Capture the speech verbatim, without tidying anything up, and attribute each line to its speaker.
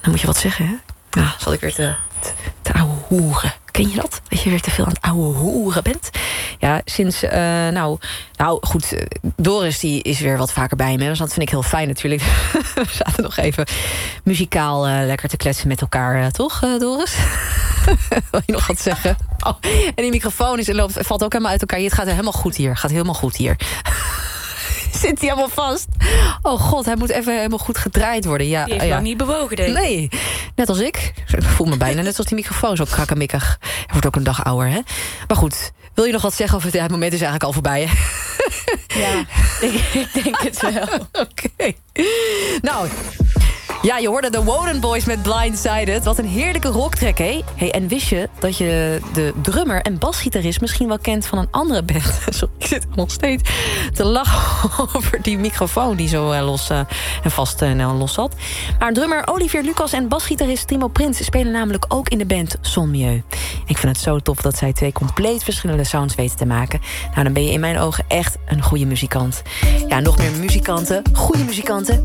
Speaker 1: Dan moet je wat zeggen, hè? Nou, zal ik weer te, te, te ouwe hoeren. Ken je dat? Dat je weer te veel aan het ouwe hoeren bent? Ja, sinds, uh, nou, nou goed, Doris die is weer wat vaker bij me. Dus dat vind ik heel fijn natuurlijk. We zaten nog even muzikaal uh, lekker te kletsen met elkaar, uh, toch, uh, Doris? Wil je nog wat zeggen? Oh, en die microfoon is, loopt, valt ook helemaal uit elkaar. Het gaat helemaal goed hier. Gaat helemaal goed hier. Zit hij helemaal vast? Oh god, hij moet even helemaal goed gedraaid worden. Ja,
Speaker 2: die heeft
Speaker 1: ja.
Speaker 2: lang niet bewogen, denk ik.
Speaker 1: Nee, net als ik. Ik voel me bijna net zoals die microfoon, zo krakkemikkig. Hij wordt ook een dag ouder, hè? Maar goed, wil je nog wat zeggen? Of het, ja, het moment is eigenlijk al voorbij, hè?
Speaker 2: Ja, ik, ik denk het wel.
Speaker 1: Oké. Okay. Nou... Ja, je hoorde de Woden Boys met Blindsided. Wat een heerlijke rocktrack, hé. Hey, en wist je dat je de drummer en basgitarist misschien wel kent van een andere band? Sorry, ik zit nog steeds te lachen over die microfoon die zo uh, los uh, en vast uh, nou, los zat. Maar drummer Olivier Lucas en basgitarist Timo Prins spelen namelijk ook in de band Son Mieux. Ik vind het zo tof dat zij twee compleet verschillende sounds weten te maken. Nou, dan ben je in mijn ogen echt een goede muzikant. Ja, nog meer muzikanten, goede muzikanten